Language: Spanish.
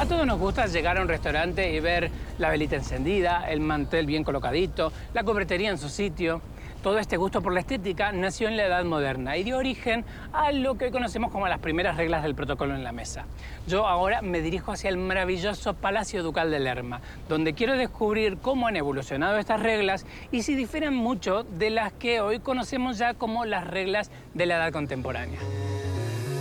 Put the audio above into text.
todos nos gusta llegar a un restaurante y ver la velita encendida, el mantel bien colocadito, la cubretería en su sitio. Todo este gusto por la estética nació en la Edad Moderna y dio origen a lo que hoy conocemos como las primeras reglas del protocolo en la mesa. Yo ahora me dirijo hacia el maravilloso Palacio Ducal de Lerma, donde quiero descubrir cómo han evolucionado estas reglas y si difieren mucho de las que hoy conocemos ya como las reglas de la edad contemporánea.